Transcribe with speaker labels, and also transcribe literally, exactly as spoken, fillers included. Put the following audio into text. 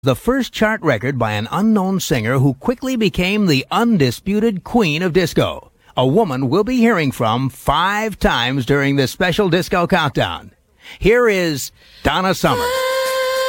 Speaker 1: the first chart record by an unknown singer who quickly became the undisputed queen of disco. A woman we'll be hearing from five times during this special disco countdown. Here is Donna Summer.